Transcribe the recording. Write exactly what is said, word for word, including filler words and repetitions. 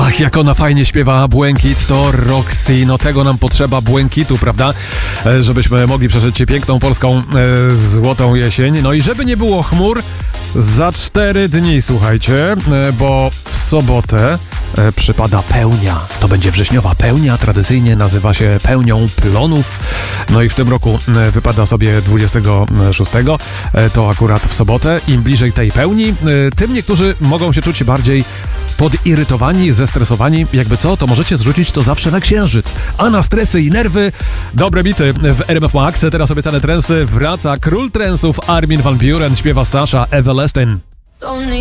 Ach, jak ona fajnie śpiewa Błękit, to Roxy, no tego nam potrzeba, błękitu, prawda? E, Żebyśmy mogli przeżyć piękną polską e, złotą jesień. No i żeby nie było chmur, za cztery dni, słuchajcie, e, bo w sobotę e, przypada pełnia. To będzie wrześniowa pełnia, tradycyjnie nazywa się pełnią plonów. No i w tym roku e, wypada sobie dwudziestego szóstego, e, to akurat w sobotę. Im bliżej tej pełni, e, tym niektórzy mogą się czuć bardziej podirytowani, zestresowani, jakby co, to możecie zrzucić to zawsze na księżyc. A na stresy i nerwy, dobre bity w R M F Max. Teraz obiecane trensy, wraca król trensów Armin van Buuren, śpiewa Sasha Everlasting.